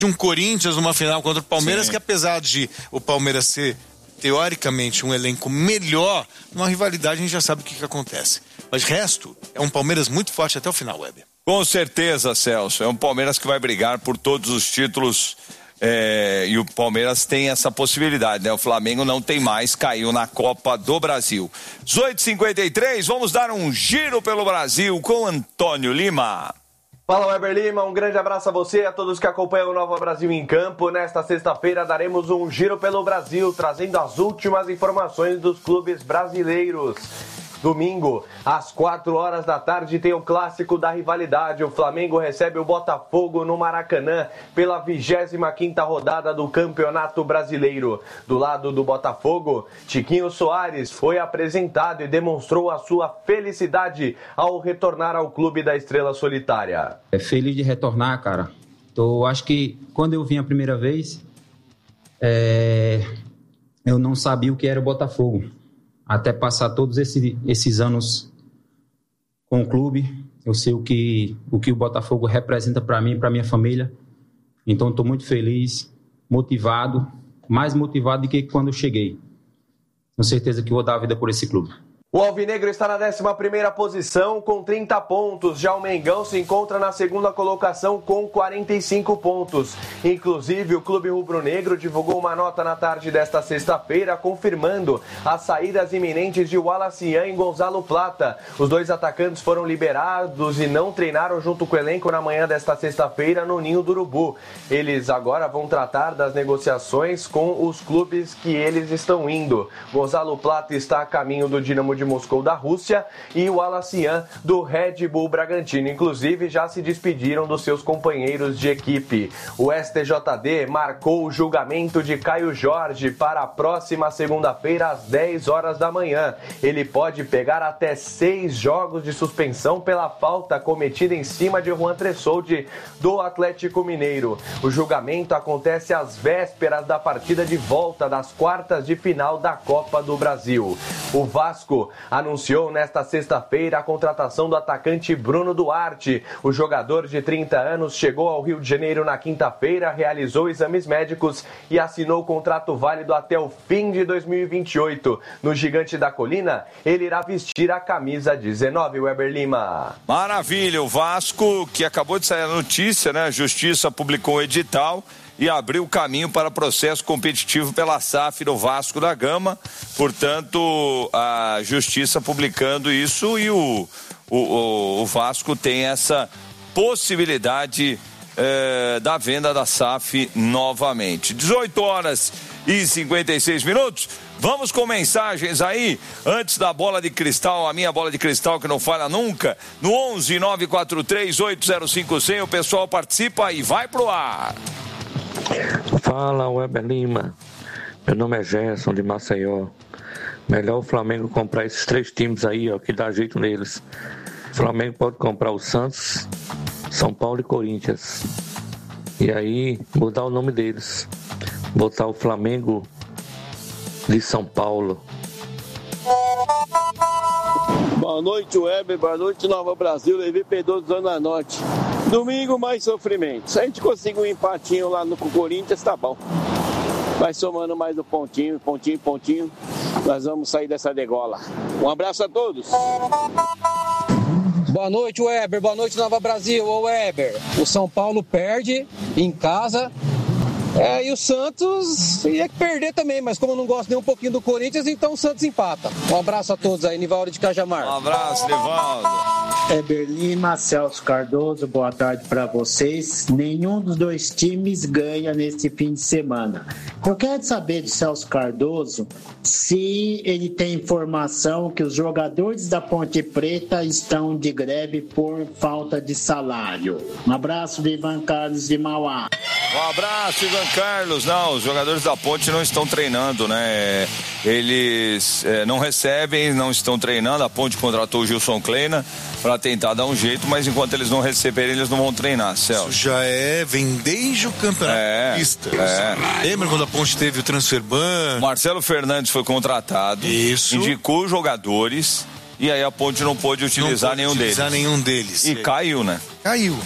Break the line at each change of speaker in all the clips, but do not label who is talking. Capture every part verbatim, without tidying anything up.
um Corinthians numa final contra o Palmeiras,
Sim.
que apesar de o Palmeiras ser teoricamente um elenco melhor, numa rivalidade a gente já sabe o que, que acontece. Mas resto, é um Palmeiras muito forte até o final, Weber.
Com certeza, Celso. É um Palmeiras que vai brigar por todos os títulos. É, e o Palmeiras tem essa possibilidade, né? O Flamengo não tem mais, caiu na Copa do Brasil. dezoito e cinquenta e três, vamos dar um giro pelo Brasil com Antônio Lima.
Fala, Weber Lima, um grande abraço a você e a todos que acompanham o Nova Brasil em Campo. Nesta sexta-feira daremos um giro pelo Brasil, trazendo as últimas informações dos clubes brasileiros. Domingo, às quatro horas da tarde, tem o clássico da rivalidade. O Flamengo recebe o Botafogo no Maracanã pela vigésima quinta rodada do Campeonato Brasileiro. Do lado do Botafogo, Tiquinho Soares foi apresentado e demonstrou a sua felicidade ao retornar ao clube da Estrela Solitária.
É feliz de retornar, cara. Tô, acho que quando eu vim a primeira vez, é, eu não sabia o que era o Botafogo. Até passar todos esse, esses anos com o clube, eu sei o que o, que o Botafogo representa para mim e para minha família. Então estou muito feliz, motivado, mais motivado do que quando eu cheguei. Tenho certeza que vou dar a vida por esse clube.
O Alvinegro está na décima primeira posição com trinta pontos. Já o Mengão se encontra na segunda colocação com quarenta e cinco pontos. Inclusive, o Clube Rubro-Negro divulgou uma nota na tarde desta sexta-feira confirmando as saídas iminentes de Wallace Ian e Gonzalo Plata. Os dois atacantes foram liberados e não treinaram junto com o elenco na manhã desta sexta-feira no Ninho do Urubu. Eles agora vão tratar das negociações com os clubes que eles estão indo. Gonzalo Plata está a caminho do Dinamo de de Moscou da Rússia e o Wallace Ian do Red Bull Bragantino. Inclusive, já se despediram dos seus companheiros de equipe. O S T J D marcou o julgamento de Caio Jorge para a próxima segunda-feira às dez horas da manhã. Ele pode pegar até seis jogos de suspensão pela falta cometida em cima de Juan Tressoldi do Atlético Mineiro. O julgamento acontece às vésperas da partida de volta das quartas de final da Copa do Brasil. O Vasco anunciou nesta sexta-feira a contratação do atacante Bruno Duarte. O jogador de trinta anos chegou ao Rio de Janeiro na quinta-feira, realizou exames médicos e assinou contrato válido até o fim de dois mil e vinte e oito. No Gigante da Colina, ele irá vestir a camisa dezenove, Weber Lima.
Maravilha, o Vasco, que acabou de sair a notícia, né? A Justiça publicou um edital e abriu caminho para processo competitivo pela S A F do Vasco da Gama. Portanto, a Justiça publicando isso e o, o, o Vasco tem essa possibilidade eh, da venda da S A F novamente. dezoito horas e cinquenta e seis minutos. Vamos com mensagens aí, antes da bola de cristal, a minha bola de cristal que não falha nunca, no onze nove quatro três oito zero cinco zero zero, o pessoal participa e vai pro ar.
Fala, Weber Lima. Meu nome é Gerson, de Maceió. Melhor o Flamengo comprar esses três times aí, ó, que dá jeito neles. O Flamengo pode comprar o Santos, São Paulo e Corinthians. E aí, mudar o nome deles. Botar o Flamengo de São Paulo.
Boa noite, Weber. Boa noite, Nova Brasil. Levi Pedroso, Zona Norte. Domingo, mais sofrimento. Se a gente conseguir um empatinho lá no Corinthians, tá bom. Vai somando mais um pontinho, pontinho, pontinho. Nós vamos sair dessa degola. Um abraço a todos.
Boa noite, Weber. Boa noite, Nova Brasil. Ô, Weber, o São Paulo perde em casa. É, e o Santos ia perder também, mas como eu não gosto nem um pouquinho do Corinthians, então o Santos empata. Um abraço a todos aí, Nivaldo de Cajamar.
Um abraço, Nivaldo.
Weber Lima, Celso Cardoso, boa tarde para vocês. Nenhum dos dois times ganha nesse fim de semana. Eu quero saber do Celso Cardoso se ele tem informação que os jogadores da Ponte Preta estão de greve por falta de salário. Um abraço de Ivan Carlos de Mauá.
Um abraço, Ivan Carlos. Não, os jogadores da Ponte não estão treinando, né? Eles é, não recebem, não estão treinando. A Ponte contratou o Gilson Kleina para tentar dar um jeito, mas enquanto eles não receberem, eles não vão treinar, Celso.
Isso já é, vem desde o campeonato.
É, é.
Lembra quando a Ponte teve o transfer ban?
Marcelo Fernandes foi contratado.
Isso.
Indicou jogadores e aí a Ponte não pôde utilizar
não pôde
nenhum
utilizar
deles.
nenhum deles.
E caiu, né?
Caiu.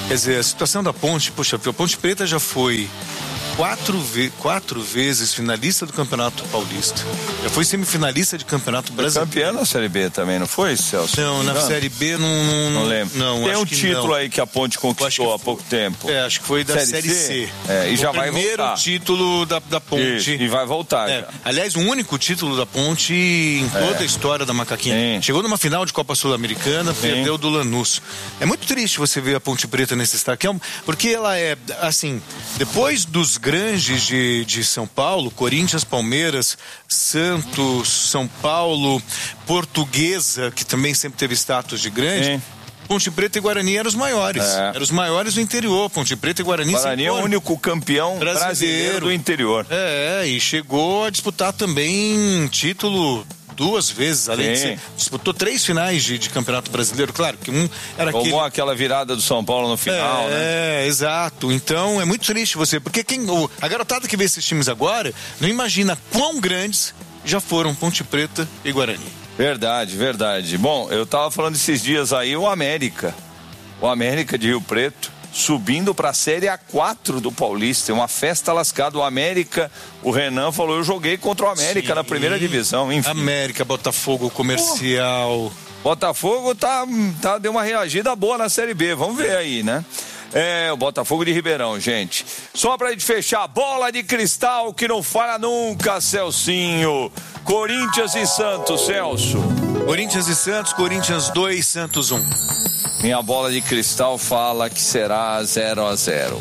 Quer dizer, a situação da Ponte, poxa, a Ponte Preta já foi quatro, ve- quatro vezes finalista do Campeonato Paulista. Já foi semifinalista de Campeonato Brasileiro.
Campeão na Série B também, não foi, Celso?
Não, na
não.
Série B não... Não,
Não lembro.
Não,
Tem
acho
um
que
título
não.
aí que a Ponte conquistou há pouco tempo.
É, acho que foi da
Série
Série,
C.
C.
É, e já
o
vai
primeiro
voltar.
título da, da Ponte.
Isso, e vai voltar
É,
já.
aliás, o único título da Ponte em toda
É.
a história da Macaquinha.
Sim.
Chegou numa final de Copa Sul-Americana, perdeu do Lanús. É muito triste você ver a Ponte Preta nesse destaque, é um- porque ela é, assim, depois dos grandes de, de São Paulo, Corinthians, Palmeiras, Santos, São Paulo, Portuguesa, que também sempre teve status de grande,
Sim.
Ponte Preta e Guarani eram os maiores.
É.
Eram os maiores do interior. Ponte Preta e Guarani
Guarani é o
sempre foram.
único campeão brasileiro.
Brasileiro.
do interior.
É, e chegou a disputar também título duas vezes, além de
Sim.
ser, disputou três finais de, de Campeonato Brasileiro, claro, que um era
Tomou
aquele...
aquela virada do São Paulo no final,
é,
né?
É, exato. Então é muito triste você, porque quem, o, a garotada que vê esses times agora não imagina quão grandes já foram Ponte Preta e Guarani.
Verdade, verdade. Bom, eu tava falando esses dias aí, o América. O América de Rio Preto subindo para a Série A quatro do Paulista. É uma festa lascada. O América, o Renan falou, eu joguei contra o América
Sim.
na primeira divisão. Enfim.
América, Botafogo, Comercial...
Botafogo tá, tá, deu uma reagida boa na Série B. Vamos ver aí, né? É, o Botafogo de Ribeirão, gente. Só pra gente fechar, bola de cristal que não falha nunca, Celcinho. Corinthians e Santos, Celso.
Corinthians e Santos, Corinthians dois, Santos um.
Minha bola de cristal fala que será zero a zero.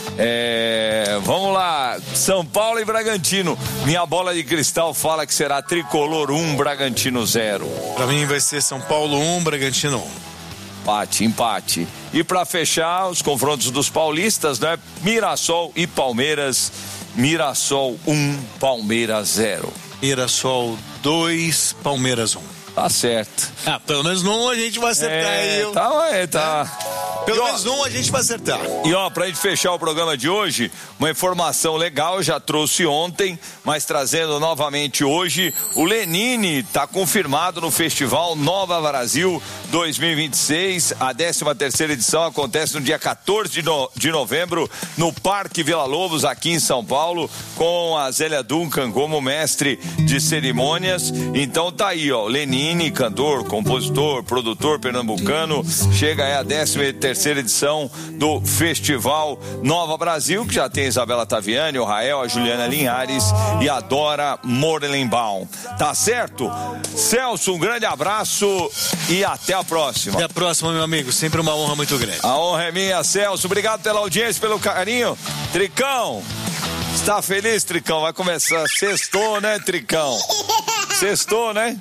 É, vamos lá, São Paulo e Bragantino. Minha bola de cristal fala que será Tricolor um, Bragantino zero.
Pra mim vai ser São Paulo um, Bragantino um.
Empate, empate. E pra fechar, os confrontos dos paulistas, né? Mirassol e Palmeiras. Mirassol um, Palmeiras zero.
Mirassol dois, Palmeiras um.
Tá certo.
Ah, pelo menos num a gente vai acertar
É,
aí. Eu...
tá, é, tá.
Pelo
E, ó,
menos um a gente vai acertar.
E ó, pra gente fechar o programa de hoje, uma informação legal, eu já trouxe ontem, mas trazendo novamente hoje, o Lenine tá confirmado no Festival Nova Brasil dois mil e vinte e seis, a décima terceira edição acontece no dia quatorze de, no, de novembro, no Parque Vila Lobos, aqui em São Paulo, com a Zélia Duncan como mestre de cerimônias. Então tá aí, ó, Lenine, cantor, compositor, produtor pernambucano, chega aí a décima terceira edição do Festival Nova Brasil, que já tem a Isabela Taviani, o Rael, a Juliana Linhares e a Dora Morlenbaum. Tá certo? Celso, um grande abraço e até a próxima.
Até a próxima, meu amigo. Sempre uma honra muito grande.
A honra é minha, Celso. Obrigado pela audiência, pelo carinho. Tricão, está feliz, Tricão? Vai começar. Sextou, né, Tricão? Sextou, né?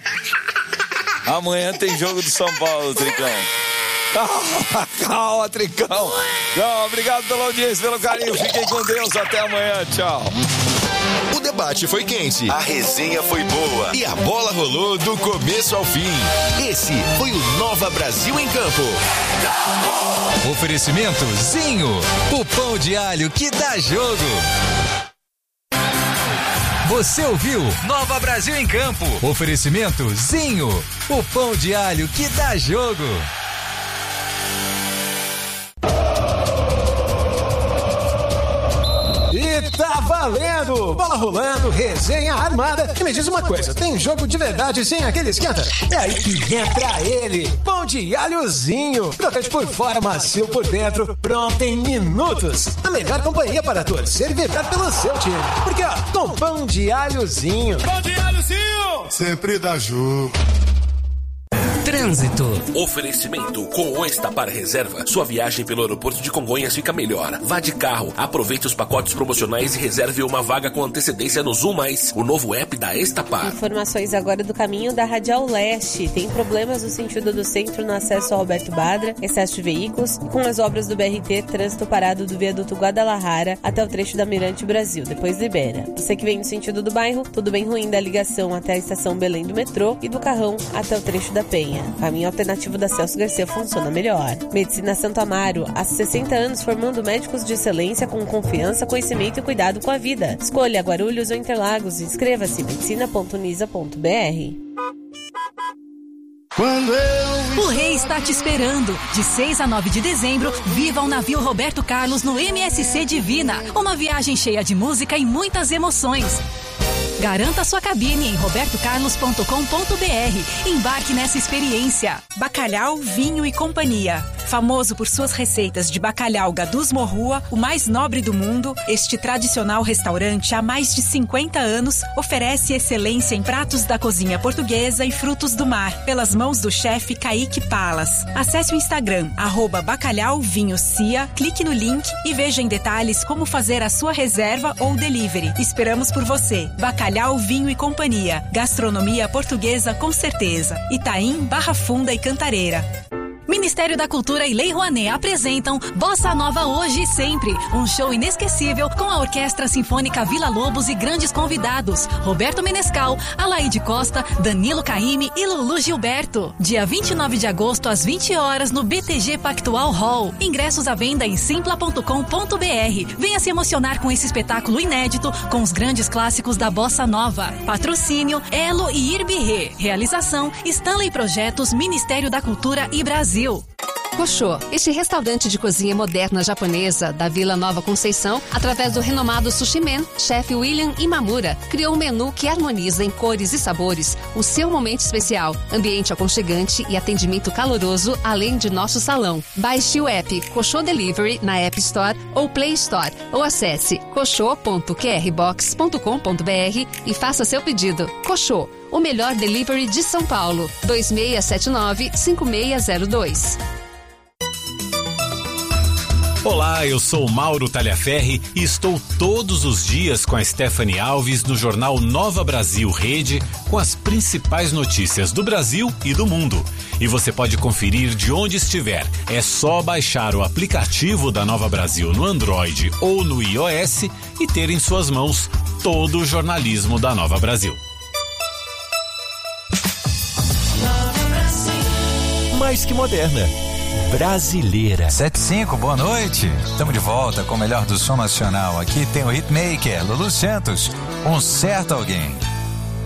Amanhã tem jogo do São Paulo, Tricão. Calma, calma, Tricão. Calma, obrigado pela audiência, pelo carinho. Fiquem com Deus. Até amanhã. Tchau.
O debate foi quente, a resenha foi boa e a bola rolou do começo ao fim. Esse foi o Nova Brasil em Campo. Oferecimento Zinho, o pão de alho que dá jogo. Você ouviu Nova Brasil em Campo. Oferecimento Zinho, o pão de alho que dá jogo.
E tá valendo! Bola rolando, resenha armada. E me diz uma coisa, tem jogo de verdade sem aquele esquenta? É aí que entra ele, pão de alhozinho. Crocante por fora, macio por dentro, pronto em minutos. A melhor companhia para torcer e vibrar pelo seu time. Porque ó, com pão de alhozinho. Pão de alhozinho!
Sempre dá jogo.
Trânsito. Oferecimento com o Estapar Reserva. Sua viagem pelo aeroporto de Congonhas fica melhor. Vá de carro, aproveite os pacotes promocionais e reserve uma vaga com antecedência no Zoom Mais, o novo app da Estapar.
Informações agora do caminho da Radial Leste. Tem problemas no sentido do centro no acesso ao Alberto Badra, excesso de veículos, com as obras do B R T, trânsito parado do viaduto Guadalajara até o trecho da Mirante Brasil, depois libera. Você que vem no sentido do bairro, tudo bem ruim da ligação até a estação Belém do metrô e do Carrão até o trecho da Penha. Caminho alternativo da Celso Garcia funciona melhor. Medicina Santo Amaro, há sessenta anos formando médicos de excelência com confiança, conhecimento e cuidado com a vida. Escolha Guarulhos ou Interlagos. Inscreva-se em medicina ponto unisa ponto b r.
Quando eu...
O rei está te esperando. De seis a nove de dezembro, viva o navio Roberto Carlos no M S C Divina. Uma viagem cheia de música e muitas emoções. Garanta sua cabine em roberto carlos ponto com ponto b r. Embarque nessa experiência. Bacalhau, Vinho e Companhia. Famoso por suas receitas de bacalhau Gadus Morrua, o mais nobre do mundo, este tradicional restaurante há mais de cinquenta anos oferece excelência em pratos da cozinha portuguesa e frutos do mar, pelas mãos do chefe Kaique Palas. Acesse o Instagram, arroba Bacalhau Vinho Cia, clique no link e veja em detalhes como fazer a sua reserva ou delivery. Esperamos por você. Bacalhau, Vinho e Companhia. Gastronomia portuguesa com certeza. Itaim, Barra Funda e Cantareira. Ministério da Cultura e Lei Rouanet apresentam Bossa Nova Hoje e Sempre, um show inesquecível com a Orquestra Sinfônica Vila Lobos e grandes convidados, Roberto Menescal, Alaide Costa, Danilo Caymmi e Lulu Gilberto. Dia vinte e nove de agosto às vinte horas no B T G Pactual Hall. Ingressos à venda em simpla ponto com ponto b r. Venha se emocionar com esse espetáculo inédito com os grandes clássicos da Bossa Nova. Patrocínio Elo e Irbirê. Realização Stanley Projetos, Ministério da Cultura e Brasil.
Koshô, este restaurante de cozinha moderna japonesa da Vila Nova Conceição, através do renomado Sushi Man, chefe William Imamura, criou um menu que harmoniza em cores e sabores o seu momento especial, ambiente aconchegante e atendimento caloroso, além de nosso salão. Baixe o app Koshô Delivery na App Store ou Play Store, ou acesse koshô ponto q r box ponto com ponto b r e faça seu pedido. Koshô, o melhor delivery de São Paulo. dois seis sete nove, cinco seis zero dois.
Olá, eu sou Mauro Talhaferri e estou todos os dias com a Stephanie Alves no jornal Nova Brasil Rede com as principais notícias do Brasil e do mundo. E você pode conferir de onde estiver. É só baixar o aplicativo da Nova Brasil no Android ou no iOS e ter em suas mãos todo o jornalismo da Nova Brasil.
Mais que moderna. Brasileira.
sete e cinco, boa noite. Estamos de volta com o melhor do som nacional. Aqui tem o Hitmaker, Lulu Santos, Um Certo Alguém.